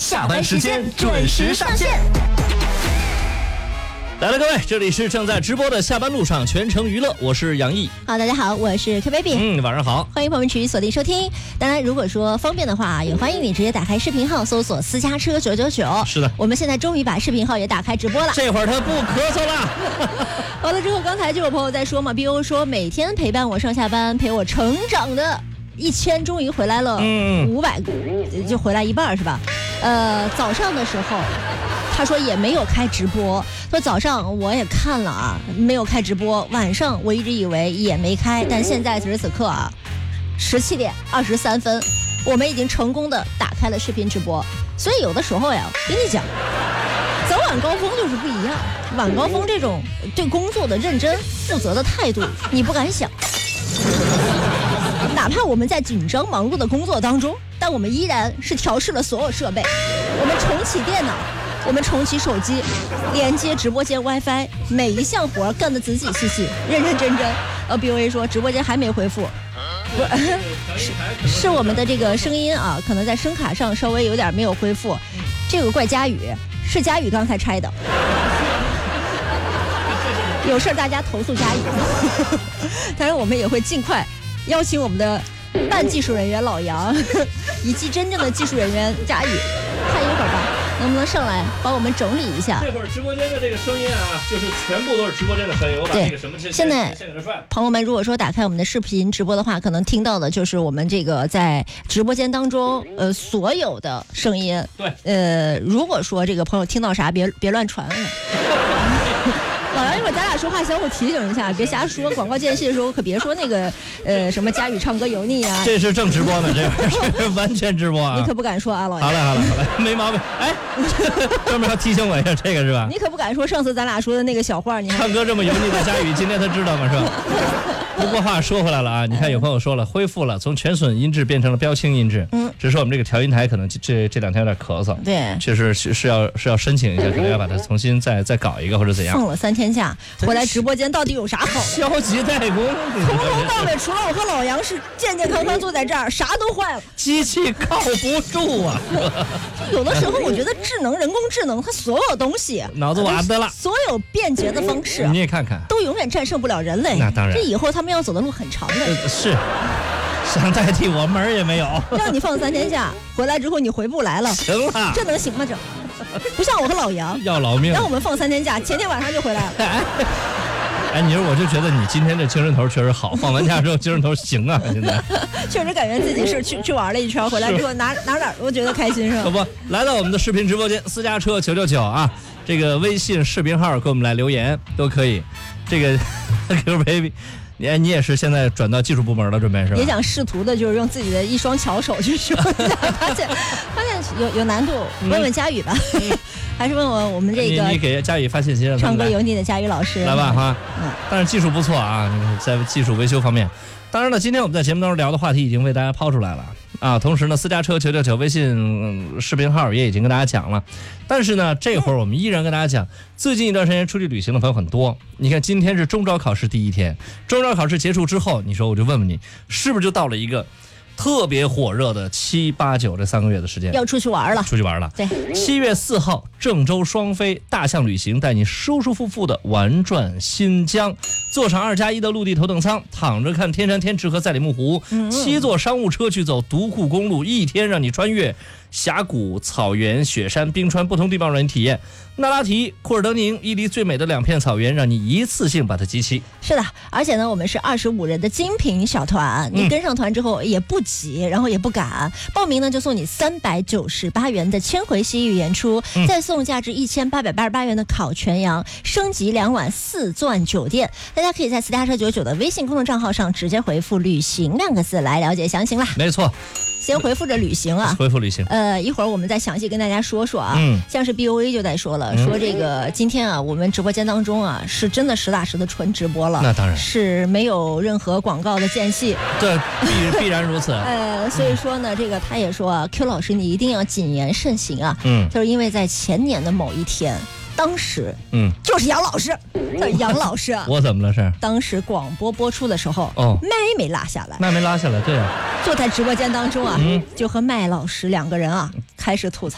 下班时间准时上线。来了，各位，这里是正在直播的下班路上全程娱乐，我是杨毅。 好，大家好，我是 Q Baby。 晚上好， 欢迎朋友们持续锁定收听。当然，如果说方便的话，也欢迎你直接打开视频号搜索私家车999。 是的， 我们现在终于把视频号也打开直播了。 这会儿他不咳嗽了。 完了之后，刚才就有朋友在说嘛 ，BO 说每天陪伴我上下班，陪我成长的1000终于回来了，500就回来一半是吧？早上的时候。他说也没有开直播，说早上我也看了啊，没有开直播。晚上我一直以为也没开，但现在此时此刻啊，17点23分，我们已经成功的打开了视频直播。所以有的时候呀，跟你讲，早晚高峰就是不一样。晚高峰这种对工作的认真负责的态度，你不敢想。哪怕我们在紧张忙碌的工作当中，但我们依然是调试了所有设备，我们重启电脑。我们重启手机，连接直播间 WiFi， 每一项活干得仔仔细细、认认真真。BOA 说直播间还没回复，是我们的这个声音啊，可能在声卡上稍微有点没有恢复。这个怪佳宇，是佳宇刚才拆的。有事大家投诉佳宇。当然，我们也会尽快邀请我们的半技术人员老杨，以及真正的技术人员佳宇，看一会儿吧。能不能上来帮我们整理一下？ 这会儿直播间的这个声音啊，就是全部都是直播间的声音。我把这个什么现在朋友们如果说打开我们的视频直播的话，可能听到的就是我们这个在直播间当中所有的声音。 对。 如果说这个朋友听到啥，别乱传。老杨，一会儿咱俩说话相互提醒一下，别瞎说。广告间隙的时候可别说那个什么佳宇唱歌油腻啊。 这是正直播呢，这是完全直播啊。 你可不敢说啊，老杨。 好嘞，没毛病。哎，专门要提醒我一下，这个是吧？ 你可不敢说上次咱俩说的那个小话，你唱歌这么油腻的佳宇，今天他知道吗？是吧？不过话说回来了啊，你看有朋友说了，恢复了，从全损音质变成了标清音质。只是我们这个调音台可能这2天有点咳嗽。 对， 确实是要申请一下，可能要把它重新再搞一个或者怎样。 放了3天假，回来直播间到底有啥好？ 消极怠工， 从头到尾除了我和老杨是健健康康坐在这儿，啥都坏了， 机器靠不住啊。 有的时候我觉得人工智能它所有东西脑子瓦的了， 所有便捷的方式你也看看， 都永远战胜不了人类。 那当然， 这以后他们要走的路很长的。 是。想代替我门儿也没有， 让你放3天假，回来之后你回不来了， 行了， 这能行吗？这不像我和老杨要老命， 让我们放3天假，前天晚上就回来了。 哎，你说我就觉得你今天这精神头确实好，放完假之后精神头行啊，现在确实感觉自己是去玩了一圈，回来之后哪我觉得开心是吧？ 可不，来到我们的视频直播间私家车999啊，这个微信视频号给我们来留言都可以，这个 Q Baby。你也是现在转到技术部门了，准备是吧？ 也想试图的就是用自己的一双巧手去说，发现有难度，问问佳宇吧，还是问问我们这个？ 你给佳宇发信息让他们来。 唱歌有你的佳宇老师来吧哈，但是技术不错啊，在技术维修方面。当然了，今天我们在节目当中聊的话题已经为大家抛出来了啊。同时呢，私家车999微信视频号也已经跟大家讲了。但是呢，这会儿我们依然跟大家讲，最近一段时间出去旅行的朋友很多。你看，今天是中招考试第1天，中招考试结束之后，你说我就问问你，是不是就到了一个特别火热的7、8、9这3个月的时间， 要出去玩了。 对，7月4号郑州双飞大象旅行带你舒舒服服的玩转新疆，坐上2+1的陆地头等舱，躺着看天山天池和赛里木湖，7座商务车去走独库公路，1天让你穿越峡谷、草原、雪山、冰川不同地貌让你体验。那拉提、库尔德宁、伊犁最美的2片草原，让你一次性把它集齐。 是的，而且呢，我们是25人的精品小团，你跟上团之后也不急，然后也不赶，报名呢就送你398元的千回西域演出，再送价值1888元的烤全羊，升级2晚4钻酒店。大家可以在私家车99的微信公众账号上直接回复旅行2个字来了解详情啦。 没错， 先回复着旅行啊， 回复旅行。 一会儿我们再详细跟大家说说啊。像是 BOA 就在说了，说这个今天啊，我们直播间当中啊，是真的实打实的纯直播了。 那当然是没有任何广告的间隙。 对，必然如此。 所以说呢，这个他也说，Q 老师你一定要谨言慎行啊。就是因为在前年的某一天。当时，就是杨老师，杨老师， 我怎么了是？ 当时广播播出的时候，麦没拉下来， 麦没拉下来，对啊， 就在直播间当中啊，就和麦老师2个人啊开始吐槽